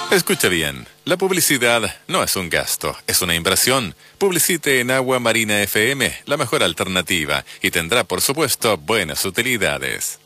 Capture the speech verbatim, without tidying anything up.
Escucha bien, la publicidad no es un gasto, es una inversión. Publicite en Agua Marina F M, la mejor alternativa, y tendrá, por supuesto, buenas utilidades.